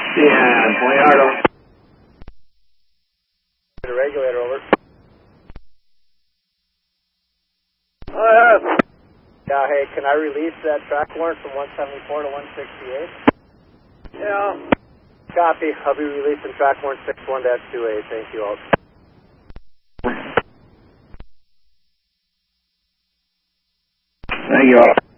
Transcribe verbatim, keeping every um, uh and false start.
Yeah, twenty yard on. The regulator over. Oh, yeah. Yeah, hey, can I release that track warrant from one seventy-four to one sixty-eight? Yeah. Copy. I'll be releasing track warrant six one dash two eight. Thank you all. Thank you all.